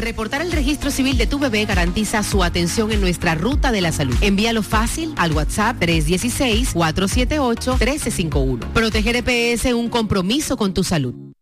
Reportar el registro civil de tu bebé garantiza su atención en nuestra ruta de la salud. Envíalo fácil al WhatsApp 316-478-1351. Proteger EPS, un compromiso con tu salud.